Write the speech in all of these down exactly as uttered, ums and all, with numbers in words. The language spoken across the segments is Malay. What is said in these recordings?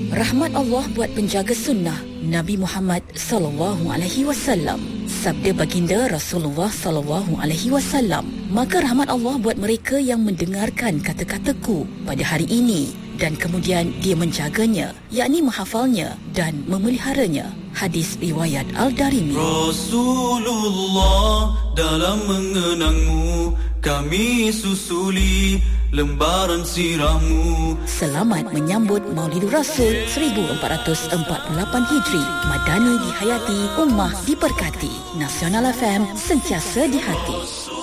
Rahmat Allah buat penjaga sunnah Nabi Muhammad sallallahu alaihi wasallam. Sabda baginda Rasulullah sallallahu alaihi wasallam, maka rahmat Allah buat mereka yang mendengarkan kata-kataku pada hari ini dan kemudian dia menjaganya, yakni menghafalnya dan memeliharanya. Hadis riwayat Al-Darimi. Rasulullah, dalam mengenangmu kami susuli lembaran sirahmu. Selamat menyambut Maulidur Rasul seribu empat ratus empat puluh lapan Hijri. Madani dihayati, ummah diberkati. Nasional F M, sentiasa di hati.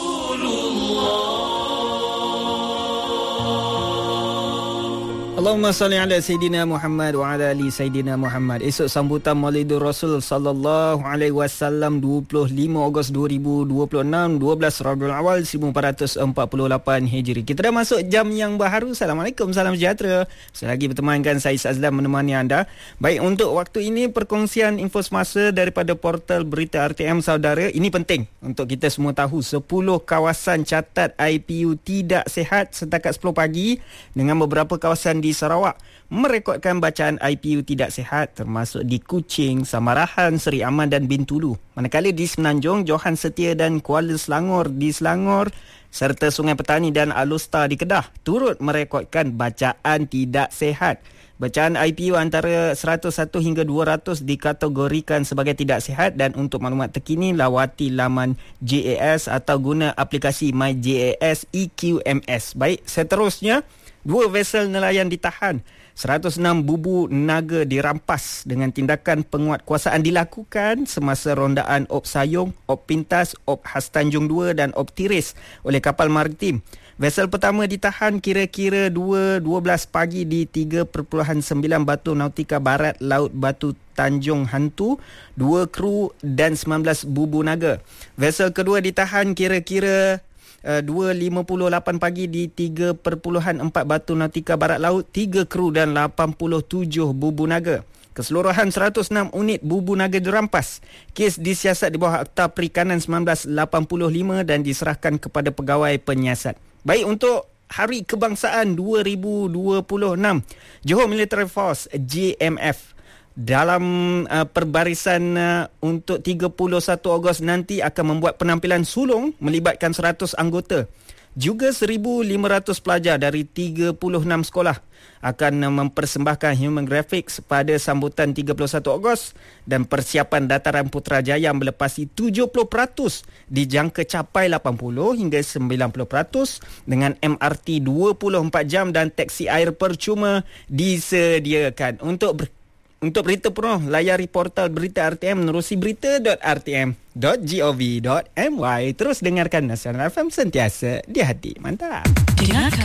Allahumma salli ala Sayyidina Muhammad wa ala ali Sayyidina Muhammad. Esok sambutan Maulidur Rasul sallallahu alaihi wasallam dua puluh lima Ogos dua ribu dua puluh enam, dua belas Rabiul Awal seribu empat ratus empat puluh lapan Hijri. Kita dah masuk jam yang baharu. Assalamualaikum, salam sejahtera. Selagi bertemankan saya Azlan menemani anda. Baik, untuk waktu ini perkongsian info semasa daripada portal berita R T M saudara. Ini penting untuk kita semua tahu. sepuluh kawasan catat I P U tidak sihat setakat sepuluh pagi, dengan beberapa kawasan di di Sarawak merekodkan bacaan I P U tidak sihat, termasuk di Kuching, Samarahan, Seri Aman dan Bintulu. Manakala di Semenanjung, Johan Setia dan Kuala Selangor di Selangor serta Sungai Petani dan Alustar di Kedah turut merekodkan bacaan tidak sihat. Bacaan I P U antara seratus satu hingga dua ratus dikategorikan sebagai tidak sihat, dan untuk maklumat terkini lawati laman J A S atau guna aplikasi My J A S E Q M S. Baik, seterusnya, dua vesel nelayan ditahan. seratus enam bubu naga dirampas dengan tindakan penguatkuasaan dilakukan semasa rondaan Op Sayong, Op Pintas, Op Khas Tanjung dua dan Op Tiris oleh kapal maritim. Vesel pertama ditahan kira-kira dua dua belas pagi di tiga perpuluhan sembilan Batu Nautika Barat, Laut Batu Tanjung Hantu, dua kru dan sembilan belas bubu naga. Vesel kedua ditahan kira-kira Uh, dua lima puluh lapan pagi di tiga perpuluhan empat Batu Nautika Barat Laut, tiga kru dan lapan puluh tujuh bubu naga. Keseluruhan seratus enam unit bubu naga dirampas. Kes disiasat di bawah Akta Perikanan sembilan belas lapan puluh lima dan diserahkan kepada pegawai penyiasat. Baik, untuk Hari Kebangsaan dua ribu dua puluh enam, Johor Military Force J M F dalam uh, perbarisan uh, untuk tiga puluh satu Ogos nanti akan membuat penampilan sulung melibatkan seratus anggota. Juga seribu lima ratus pelajar dari tiga puluh enam sekolah akan uh, mempersembahkan human graphics pada sambutan tiga puluh satu Ogos, dan persiapan dataran Putrajaya melepasi tujuh puluh peratus dijangka capai lapan puluh hingga sembilan puluh peratus dengan M R T dua puluh empat jam dan teksi air percuma disediakan. Untuk ber- Untuk berita penuh, layari portal berita R T M menerusi berita dot r t m dot gov dot m y. Terus dengarkan Nasional F M, sentiasa di hati. Mantap. Dengarkan